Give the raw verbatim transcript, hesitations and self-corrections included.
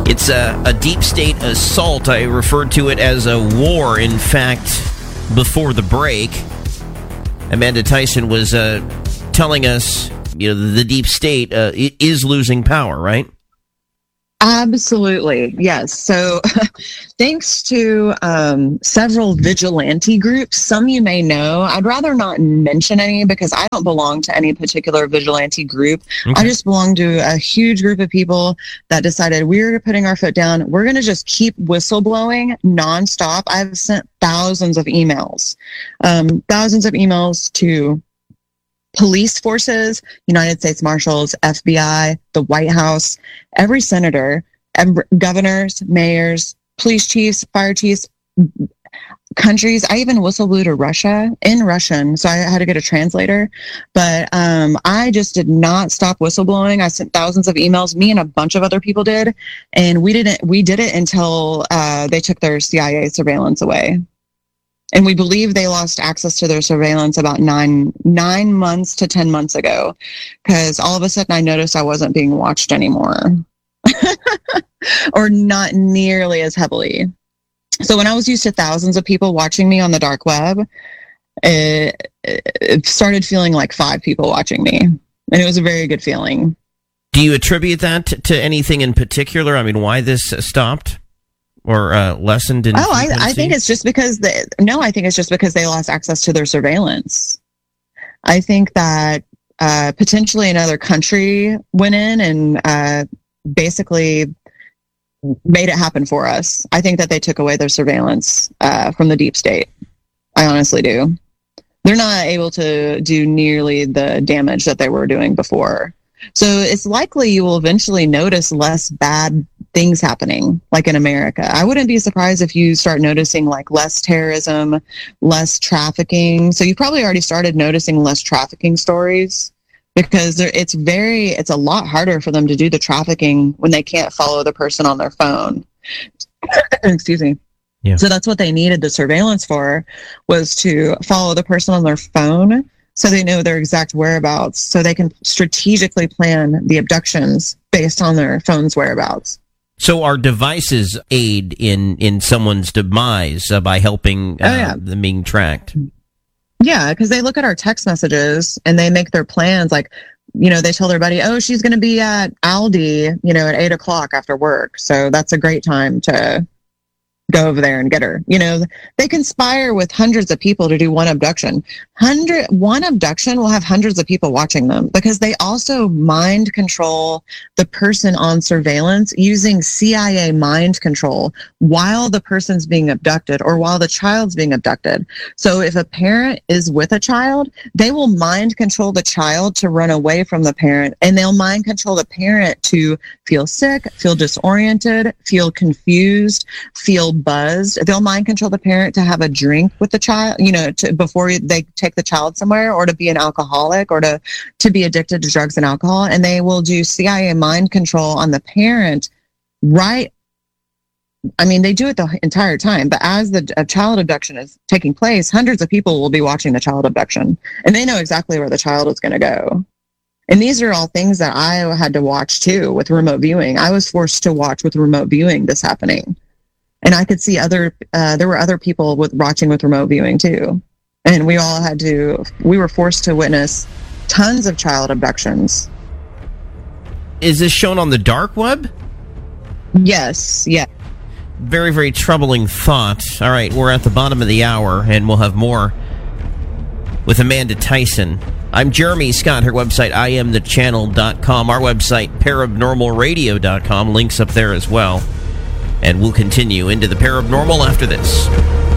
It's a, a deep state assault. I referred to it as a war. In fact, before the break, Amanda Tyson was uh, telling us, you know, the deep state uh, is losing power, right? Absolutely, yes. So thanks to um, several vigilante groups, some you may know, I'd rather not mention any because I don't belong to any particular vigilante group. Okay. I just belong to a huge group of people that decided we're putting our foot down. We're going to just keep whistleblowing nonstop. I've sent thousands of emails, um, thousands of emails to police forces, United States Marshals, F B I, the White House, every senator, every, governors, mayors, police chiefs, fire chiefs, countries. I even whistleblew to Russia in Russian, so I had to get a translator. But um, I just did not stop whistleblowing. I sent thousands of emails. Me and a bunch of other people did, and we didn't. We did it until uh, they took their C I A surveillance away. And we believe they lost access to their surveillance about nine nine months to ten months ago, because all of a sudden I noticed I wasn't being watched anymore, or not nearly as heavily. So when I was used to thousands of people watching me on the dark web, it, it started feeling like five people watching me, and it was a very good feeling. Do you attribute that to, to anything in particular? I mean, why this stopped? Or uh, lessened in Oh, I, I think it's just because they, no, I think it's just because they lost access to their surveillance. I think that uh, potentially another country went in and uh, basically made it happen for us. I think that they took away their surveillance uh, from the deep state. I honestly do. They're not able to do nearly the damage that they were doing before. So it's likely you will eventually notice less bad things happening, like in America. I wouldn't be surprised if you start noticing like less terrorism, less trafficking. So you've probably already started noticing less trafficking stories, because it's very, it's a lot harder for them to do the trafficking when they can't follow the person on their phone. Excuse me. Yeah. So that's what they needed the surveillance for, was to follow the person on their phone, so they know their exact whereabouts, so they can strategically plan the abductions based on their phone's whereabouts. So our devices aid in, in someone's demise uh, by helping uh, oh, yeah. them being tracked? Yeah, because they look at our text messages and they make their plans. Like, you know, they tell their buddy, oh, she's going to be at Aldi, you know, at eight o'clock after work. So that's a great time to go over there and get her. You know, they conspire with hundreds of people to do one abduction. Hundred one abduction will have hundreds of people watching them, because they also mind control the person on surveillance using C I A mind control while the person's being abducted or while the child's being abducted. So if a parent is with a child, they will mind control the child to run away from the parent, and they'll mind control the parent to feel sick, feel disoriented, feel confused, feel buzzed. They'll mind control the parent to have a drink with the child, you know, to, before they take the child somewhere, or to be an alcoholic, or to, to be addicted to drugs and alcohol. And they will do C I A mind control on the parent, right? I mean, they do it the entire time, but as the a child abduction is taking place, hundreds of people will be watching the child abduction, and they know exactly where the child is going to go. And these are all things that I had to watch too with remote viewing. I was forced to watch with remote viewing this happening. And I could see other, uh, there were other people with watching with remote viewing too. And we all had to, we were forced to witness tons of child abductions. Is this shown on the dark web? Yes, yeah. Very, very troubling thought. All right, we're at the bottom of the hour, and we'll have more with Amanda Tyson. I'm Jeremy Scott. Her website, I am the channel dot com. Our website, paranormal radio dot com. Links up there as well. And we'll continue into the paranormal after this.